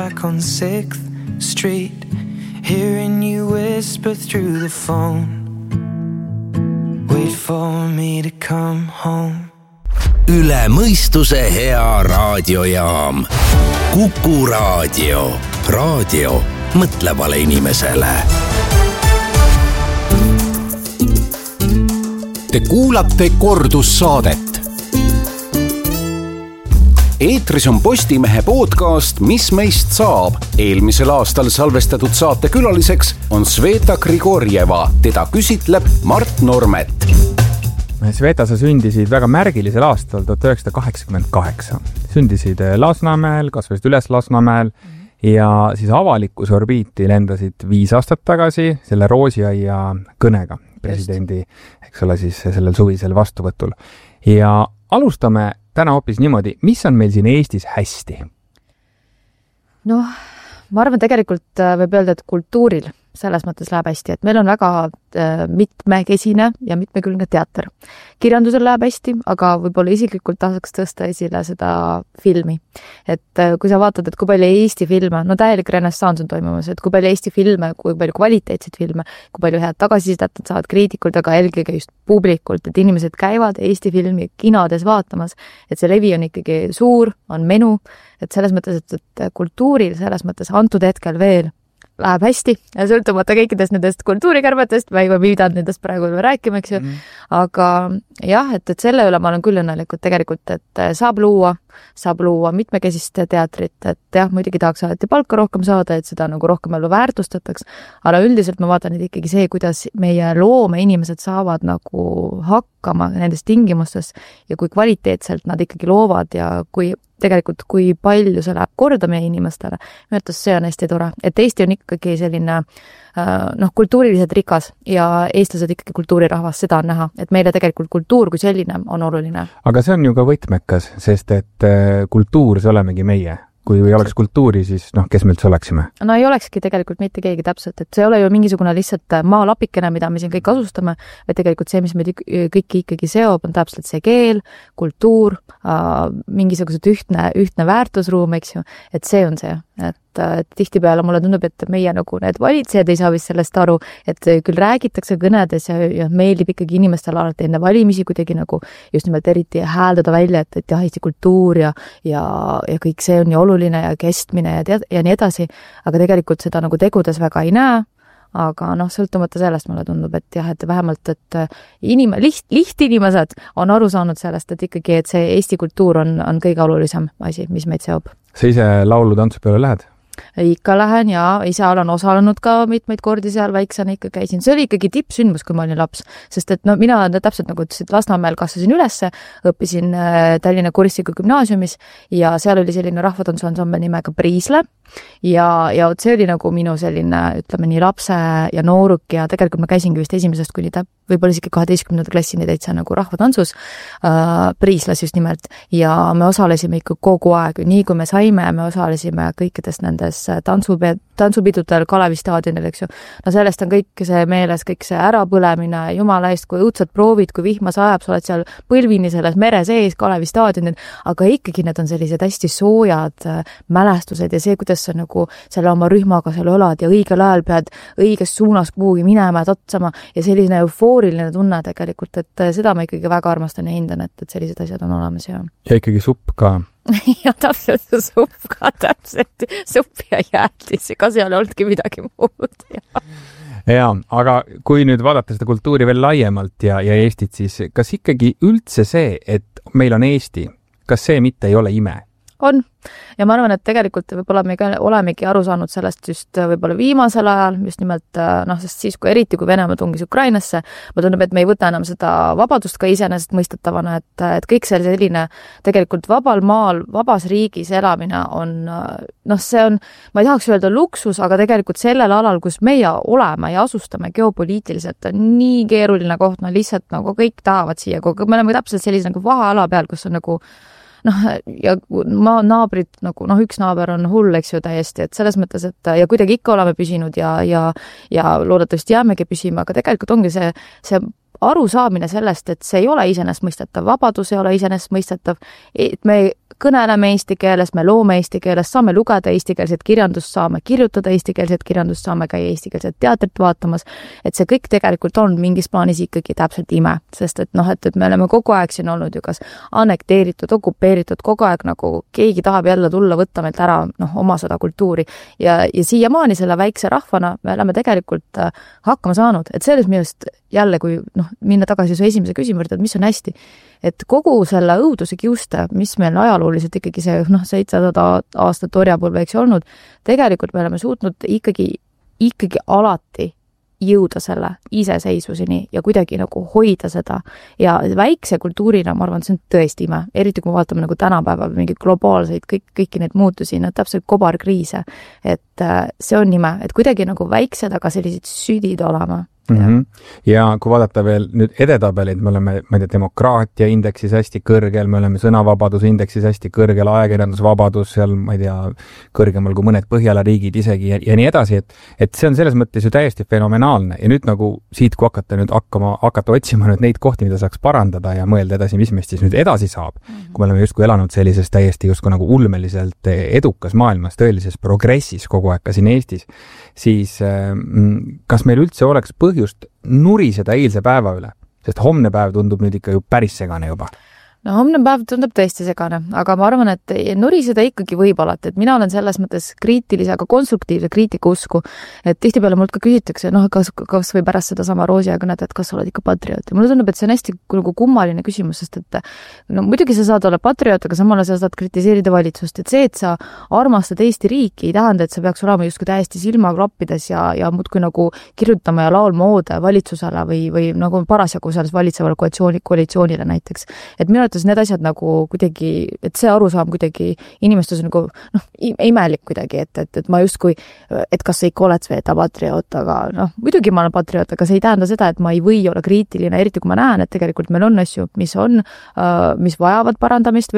Back on 6th Street, hearing you whisper through the phone. Wait for me to come home. Üle mõistuse hea raadiojaam. Kuku raadio. Raadio mõtlevale inimesele. Te kuulate kordussaadet. Eetris on Postimehe podcast Mis meist saab. Eelmisel aastal salvestatud saate külaliseks on Sveta Grigorjeva. Teda küsitleb Mart Normet. Sveta, sa sündisid väga märgilisel aastal 1988. Sündisid Lasnamäel, kasvasid üles Lasnamäel ja siis avalikkuse orbiiti lendasid 5 aastat tagasi selle Roosiaia kõnega presidendi, eks ole, siis sellel suvisel vastuvõtul. Ja alustame täna hoopis niimoodi, mis on meil siin Eestis hästi? Noh, ma arvan tegelikult võib öelda, et kultuuril selles mõttes läheb hästi, et meil on väga mitmekesine ja mitmekülgne teater. Kirjandusel läheb hästi, aga võib-olla isiklikult tahaks tõsta esile seda filmi. Et kui sa vaatad, et kui palju Eesti filme, no täielik renessans on toimumas, et kui palju Eesti filme, kui palju kvaliteetseid filme, kui palju head tagasisidet saavad kriitikult, aga eelkõige just publikult, et inimesed käivad Eesti filmi kinodes vaatamas, et see levi on ikkagi suur, on menu, et selles mõttes, et kultuuril selles mõttes antud hetkel veel läheb hästi ja sõltumata kõikidest nendest kultuurikärbetest, ma ei pidanud nendest praegu rääkima, eks ju. Aga jah, et selle üle ma olen küll õnnelikult tegelikult, et saab luua mitmekesist teatrit, et jah, muidugi tahaks alati palka rohkem saada, et seda nagu rohkem väärtustataks, aga üldiselt ma vaatan nüüd ikkagi see, kuidas meie loome inimesed saavad nagu hakkama nendes tingimustes ja kui kvaliteetselt nad ikkagi loovad ja kui palju see läheb korda meie inimestele. Minu arvates see on hästi tore, et Eesti on ikkagi selline kultuuriliselt rikas ja eestlased ikkagi kultuurirahvas, seda on näha, et meile tegelikult kultuur kui selline on oluline. Aga see on ju ka võtmekas, sest et kultuur, see olemegi meie. Kui ei oleks kultuuri, siis kes me üldse oleksime? No ei olekski tegelikult mitte keegi täpselt, et see ei ole ju mingisugune lihtsalt maalapikene, mida me siin kõik asustame, et tegelikult see, mis meid kõiki ikkagi seob, on täpselt see keel, kultuur, mingisugused ühtne väärtusruum, eks ju, et see on see, et tihtipeale mulle tundub, et meie nagu need valitsejad ei saa vist sellest aru, et küll räägitakse kõnedes ja meeldib ikkagi inimestele alati enne valimisi kuidagi nagu just nimelt eriti hääldada välja, et jah, Eesti kultuur ja kõik see on ju oluline ja kestmine ja nii edasi, aga tegelikult seda nagu tegudes väga ei näe, aga sõltumata sellest mulle tundub, et jah, et vähemalt, et lihtinimesed on aru saanud sellest, et ikkagi, et see Eesti kultuur on kõige olulisem asi, mis meid seob. Sa ise laulu tantsu peale lähed? Ikka lähen ja ise olen osalenud ka mitmeid kordi seal, väiksena ikka käisin. See oli ikkagi tippsündmus, kui ma olin laps, sest et mina täpselt nagu ütlesin, Lasnamäel kasvasin ülesse, õppisin Tallinna Kuristiku gümnaasiumis ja seal oli selline rahvatantsuansambel nimega Priisle ja see oli nagu minu selline, ütleme nii, lapse ja nooruk ja tegelikult ma käisingi vist esimesest kuni võib-olla isegi 12. klassini täitsa nagu rahvatantsus Priisles just nimelt ja me osalesime ikka kogu aeg, nii kui me saime, me osalesime kõikidest nendes tantsupidudel Kalevi staadionil, eks ju. No sellest on kõik see meeles, kõik see ärapõlemine, jumala eest, kui õudsad proovid, kui vihma sajab, sa oled seal põlvini selles mere sees Kalevi staadionil, aga ikkagi need on sellised hästi soojad mälestused ja see, kuidas sa nagu selle oma rühmaga seal olad ja õigel ajal pead õiges suunas kuhugi minema ja tatsama ja selline eufooriline tunne tegelikult, et seda ma ikkagi väga armastan ja hindan, et sellised asjad on olemas ja ikkagi supp ka. Ja täpselt supp ka, täpselt supp ja jäätis, ega seal ei olnudki midagi muud. Ja, aga kui nüüd vaadata seda kultuuri veel laiemalt ja Eestit, siis kas ikkagi üldse see, et meil on Eesti, kas see mitte ei ole ime? On. Ja ma arvan, et tegelikult võib-olla me olemegi aru saanud sellest just võib-olla viimasel ajal, just nimelt, sest siis, kui eriti kui Venemaa tungis Ukrainasse, ma tundub, et me ei võta enam seda vabadust ka iseenesest mõistetavana, et kõik see selline tegelikult vabal maal, vabas riigis elamine on, see on, ma ei tahaks öelda luksus, aga tegelikult sellel alal, kus meie oleme ja asustame geopoliitiliselt, on nii keeruline koht, lihtsalt nagu kõik tahavad siia, me oleme täpselt sellise nagu vaheala peal, kus on nagu ja naabrid, nagu üks naaber on hull, eks ju täiesti, et selles mõttes, et ja kuidagi ikka oleme püsinud ja loodetavasti jäämegi püsima, aga tegelikult ongi see arusaamine sellest, et see ei ole iseenesestmõistetav, vabadus ei ole iseenesestmõistetav, et me kõneleme eesti keeles, me loome eesti keeles, saame lugeda eestikeelset kirjandust, saame kirjutada eestikeelset kirjandust, saame käia eestikeelset teatrit vaatamas, et see kõik tegelikult on mingis plaanis ikkagi täpselt ime, sest et et me oleme kogu aeg siin olnud ju kas annekteeritud, okupeeritud, kogu aeg nagu keegi tahab jälle tulla, võtta meilt ära oma seda kultuuri ja siiamaani selle väikse rahvana me oleme tegelikult hakkama saanud, et selles millest jälle, kui minna tagasi su esimese küsimuse, et mis on hästi, et kogu selle õuduse kiuste, mis meil ajalooliselt ikkagi see 700 aastat orjapõlve olnud, tegelikult me oleme suutnud ikkagi alati jõuda selle iseseisvuseni ja kuidagi nagu hoida seda ja väikse kultuurina, ma arvan, see on tõesti ime, eriti kui me vaatame nagu tänapäeval mingeid globaalseid kõiki neid muutusi, täpselt kobarkriise, et see on ime, et kuidagi nagu väiksed, aga sellised südid olema. Ja kui vaadata veel nüüd edetabelid, me oleme, ma ei tea, demokraatia indeksis hästi kõrgel, me oleme sõnavabaduse indeksis hästi kõrgel, ajakirjandusvabadus seal, ma ei tea, kõrgemal kui mõned Põhjala riigid isegi ja nii edasi, et see on selles mõttes ju täiesti fenomenaalne ja nüüd nagu siit, kui hakata otsima nüüd neid kohti, mida saaks parandada ja mõelda edasi, mis meist siis nüüd edasi saab, kui me oleme justkui elanud sellises täiesti justkui nagu ulmeliselt edukas maailmas, tõelises progressis kogu aeg ka siin Eestis, siis kas meil üldse oleks põhjust nuriseda eilse päeva üle, sest homne päev tundub nüüd ikka ju päris segane juba. No homne päev tundub tõesti segane, aga ma arvan, et nuriseda ikkagi võib alati, et mina olen selles mõttes kriitilise, aga konstruktiivse kriitika usku, et tihtipeale mult ka küsitakse, kas või pärast seda sama Roosia kõnet, et kas sa oled ikka patrioot. Ja mulle tundub, et see on hästi nagu kummaline küsimus, sest et muidugi sa saad olla patrioot, aga samale sa saad kritiseerida valitsust, et see, et sa armastad Eesti riiki, ei tähenda, et sa peaks olema justkui täiesti silmaklappides ja muudkui nagu kirjutama ja laulma oode valitsusele või nagu parasjagu selles valitsevale koalitsioonile näiteks. Et minu need asjad nagu kuidagi, et see arusaam kuidagi inimestus nagu imelik kuidagi, et ma justkui, et kas sa ikka oled Sveta patrioot, aga muidugi ma olen patrioot, aga see ei tähenda seda, et ma ei või olla kriitiline, eriti kui ma näen, et tegelikult meil on asju, mis vajavad parandamist,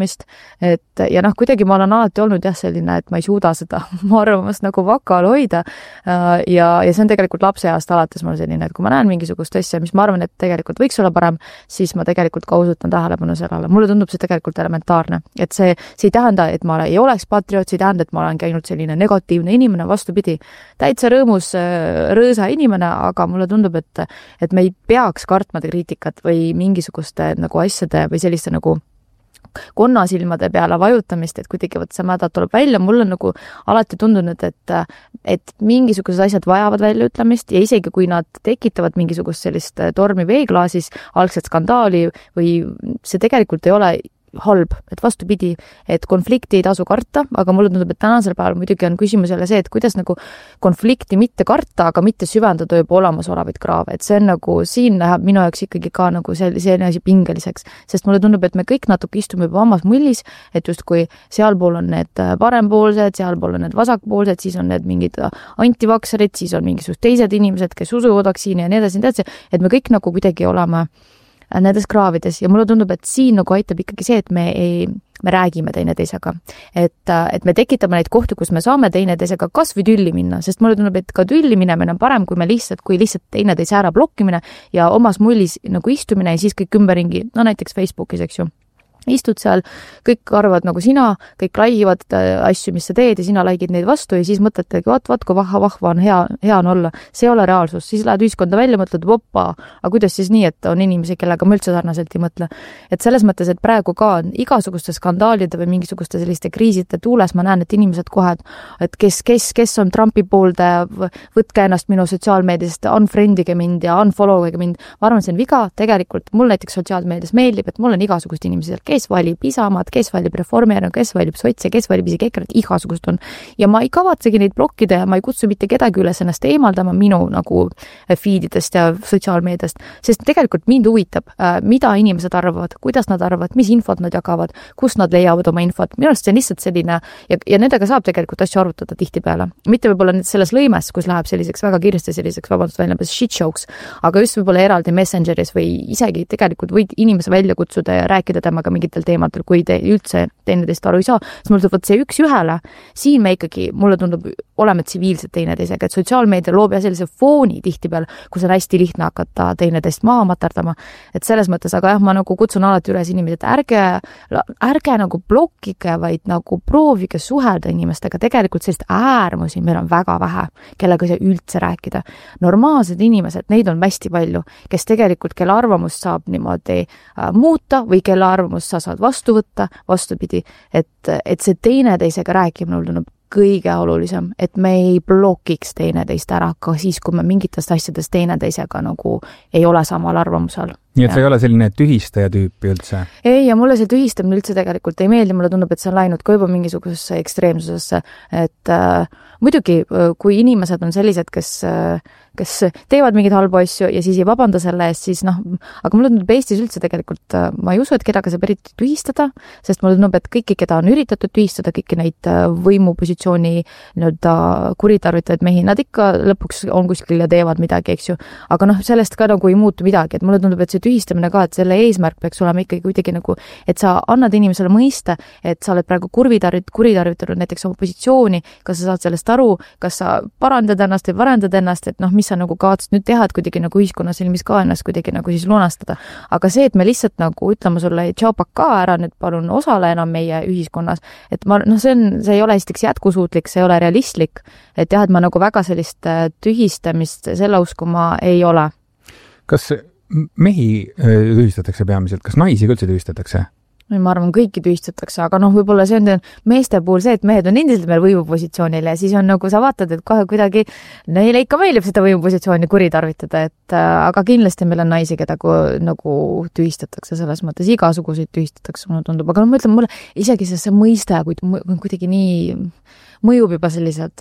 et ja kuidagi ma olen alati olnud selline, et ma ei suuda seda arvamust nagu vakal hoida ja see on tegelikult lapseeast alates mul selline, et kui ma näen mingisugust asja, mis ma arvan, et tegelikult võiks olla parem, siis ma tegelikult ka osutan tähelepanu sellele. Mulle tundub see tegelikult elementaarne, et see ei tähenda, et ma ei oleks patrioot, see ei tähenda, et ma olen käinud selline negatiivne inimene, vastupidi, täitsa rõõsa inimene, aga mulle tundub, et me ei peaks kartma kriitikat või mingisuguste nagu asjade või selliste nagu konnasilmade peale vajutamist, et kuidagi see mäda tuleb välja, mul on nagu alati tundunud, et mingisugused asjad vajavad väljaütlemist ja isegi kui nad tekitavad mingisugust sellist tormi veeklaasis, algset skandaali või see tegelikult ei ole halb, et vastupidi, et konflikti ei tasu karta, aga mulle tundub, et tänasel päeval muidugi on küsimus jälle see, et kuidas nagu konflikti mitte karta, aga mitte süvendada juba olemasolevaid kraave, et see on nagu, siin läheb minu jaoks ikkagi ka nagu selline asi pingeliseks, sest mulle tundub, et me kõik natuke istume juba omas mullis, et justkui sealpool on need parempoolsed, sealpool on need vasakpoolsed, siis on need mingid antivakserid, siis on mingisugused teised inimesed, kes usuvad vaktsiini ja nii edasi, et me kõik nagu kuidagi oleme nendes kraavides ja mulle tundub, et siin nagu aitab ikkagi see, et me räägime teineteisega. Et me tekitame neid kohti, kus me saame teineteisega kas või tülli minna, sest mulle tundub, et ka tülli minemine on parem, kui lihtsalt teineteise ära blokkimine ja omas mullis nagu istumine ja siis kõik ümberringi, näiteks Facebookis, eks ju. Istud seal, kõik arvavad nagu sina, kõik laigivad asju, mis sa teed ja sina laigid neid vastu ja siis mõtletegi, vaat kui vahva on, hea on olla. See ei ole reaalsus. Siis lähed ühiskonda välja, mõtled, aga kuidas siis nii, et on inimesi, kellega ma üldse sarnaselt ei mõtle. Et selles mõttes, et praegu ka igasuguste skandaalide või mingisuguste selliste kriiside tuules ma näen, et inimesed kohe, et kes on Trumpi poolde, võtke ennast minu sotsiaalmeediast, unfriendige mind ja unfollowige mind. Ma arvan, see on viga. Tegelikult mul näiteks sotsiaalmeedias meeldib, et mul on igasugust inimesi, kes valib Isamaad, kes valib Reformierakonna, kes valib sotse, kes valib isegi EKRE, igasugust on. Ja ma ei kavatsegi neid blokkida ja ma ei kutsu mitte kedagi üles ennast eemaldama minu nagu feedidest ja sotsiaalmeediast, sest tegelikult mind huvitab, mida inimesed arvavad, kuidas nad arvavad, mis infot nad jagavad, kus nad leiavad oma infot. Minu arust see on lihtsalt selline ja nendega saab tegelikult asju arutada tihtipeale. Mitte võib-olla selles lõimes, kus läheb selliseks väga kiiresti selliseks shit showks, aga just võib-olla eraldi Messengeris või isegi tegelikult võid inimese välja kutsuda ja rääkida temaga mingitel teemadel, kui te üldse teineteist aru ei saa, siis mulle tundub, see üks ühele, siin me ikkagi, mulle tundub, oleme tsiviilsed teineteisega, et sotsiaalmeedia loob sellise fooni tihtipeal, kus on hästi lihtne hakata teineteist maha materdama, et selles mõttes, aga jah, ma nagu kutsun alati üles inimesed, et ärge nagu blokkige, vaid nagu proovige suhelda inimestega, tegelikult sellist äärmusi meil on väga vähe, kellega ei saa üldse rääkida. Normaalsed inimesed, neid on hästi palju, kes tegelikult, kelle arvamust saab niimoodi muuta või kelle arvamust sa saad vastu võtta, vastupidi, et see teineteisega rääkimine on kõige olulisem, et me ei blokiks teineteist ära ka siis, kui me mingitest asjadest teineteisega nagu ei ole samal arvamusel. Nii et see ei ole selline tühistaja tüüpi üldse? Ei, ja mulle see tühistamine üldse tegelikult ei meeldi, mulle tundub, et see on läinud ka juba mingisugusesse ekstreemsusesse, et muidugi, kui inimesed on sellised, kes teevad mingeid halbu asju ja siis ei vabanda selle eest, siis aga mulle tundub Eestis üldse tegelikult, ma ei usu, et kedagi saab eriti tühistada, sest mulle tundub, et kõiki, keda on üritatud tühistada, kõiki neid võimupositsiooni kuritarvitajaid mehi, nad ikka lõpuks on kuskil ja teevad midagi, eks ju. Aga sellest ka nagu ei muutu midagi, et mulle tundub, et see tühistamine ka, et selle eesmärk peaks olema ikkagi kuidagi nagu, et sa annad inimesele mõista, et sa oled praegu kuritarvitanud näiteks oma positsiooni, kas sa saad sellest aru, kas sa parandad ennast või parandad ennast, et mis sa nagu kavatsed nüüd teha, et kuidagi nagu ühiskonnas silmis ka ennast kuidagi nagu siis lunastada. Aga see, et me lihtsalt nagu ütleme sulle tšaupaka ära, nüüd palun osale enam meie ühiskonnas, et see ei ole esiteks jätkusuutlik, see ei ole realistlik, et jah, et ma nagu väga sellist tühistamist selle uskuma ei ole. Kas mehi tühistatakse peamiselt, kas naisi üldse tühistatakse? Ma arvan, kõiki tühistatakse, aga võib-olla see on meeste puhul see, et mehed on endiselt meil võimupositsioonil ja siis on nagu sa vaatad, et kohe kuidagi neile ikka meeldib seda võimupositsiooni kuritarvitada, et aga kindlasti meil on naisi, keda nagu tühistatakse selles mõttes, igasuguseid tühistatakse, mulle tundub, aga ma ütlen, mulle isegi see mõiste kuidagi nii mõjub juba selliselt,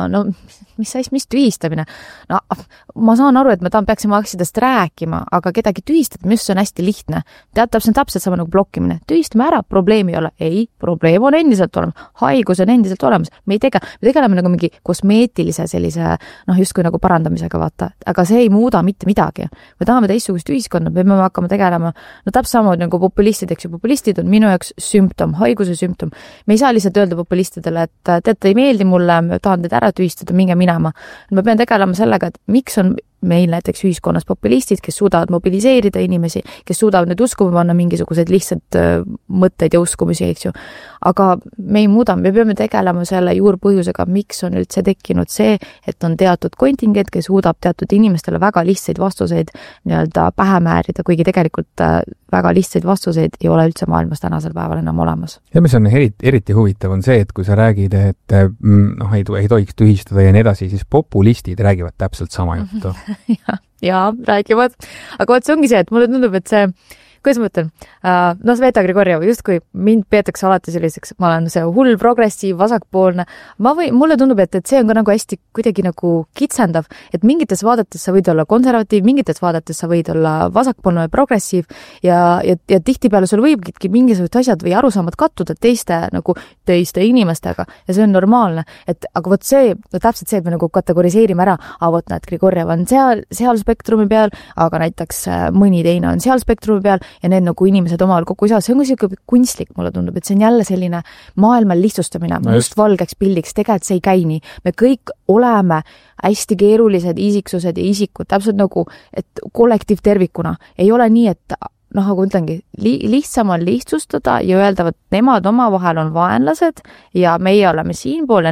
et mis tühistamine? Ma saan aru, et me peaksime asjadest rääkima, aga kedagi tühistada, mis on hästi lihtne. Täpselt sama nagu blokkimine. Tühistame ära, probleemi ei ole. Ei, probleem on endiselt olemas. Haigus on endiselt olemas. Me tegeleme nagu mingi kosmeetilise sellise, justkui nagu parandamisega vaata. Aga see ei muuda mitte midagi. Me tahame teistsugust ühiskonda, me peame hakkama tegelema, täpselt sama nagu populistid, eks ju, populistid on minu jaoks sümptom, haiguse sümptom. Me ei saa lihtsalt öelda populistidele, et teate, ei meeldi mulle, tahan teid ära tühistada, minge minema. Ma pean tegelema sellega, et miks on meil näiteks ühiskonnas populistid, kes suudavad mobiliseerida inimesi, kes suudavad nüüd uskuma panna mingisugused lihtsalt mõtteid ja uskumisi, eks ju. Aga me ei muuda, me peame tegelema selle juurpõhjusega, miks on üldse tekkinud see, et on teatud kontingent, kes suudab teatud inimestele väga lihtsaid vastuseid pähe määrida, kuigi tegelikult väga lihtsaid vastuseid ei ole üldse maailmas tänasel päeval enam olemas. Ja mis on eriti huvitav on see, et kui sa räägid, et ei tohiks tühistada ja nii edasi, siis populistid räägivad täpselt sama juttu. ja räägivad, aga see ongi see, et mulle tundub, et see kuidas ma ütlen, Sveta Grigorjeva, justkui mind peetakse alati selliseks, ma olen see hull progressiiv, vasakpoolne, mulle tundub, et see on ka nagu hästi kuidagi nagu kitsendav, et mingites vaadetes sa võid olla konservatiiv, mingites vaadetes sa võid olla vasakpoolne või progressiiv ja tihtipeale sul võibki mingisugused asjad või arusaamad kattuda teiste inimestega ja see on normaalne, et aga vot see, täpselt see, et me nagu kategoriseerime ära, et Grigorjev on seal spektrumi peal, aga näiteks mõni teine on seal spektrumi peal ja need nagu inimesed omavahel kokku ei saa, see on selline kunstlik, mulle tundub, et see on jälle selline maailma lihtsustamine, mustvalgeks pildiks, tegelikult see ei käi nii. Me kõik oleme hästi keerulised isiksused ja isikud, täpselt nagu, et kollektiiv tervikuna. Ei ole nii, et aga ütlengi, lihtsam on lihtsustada ja öelda, et nemad omavahel on vaenlased ja meie oleme siinpool ja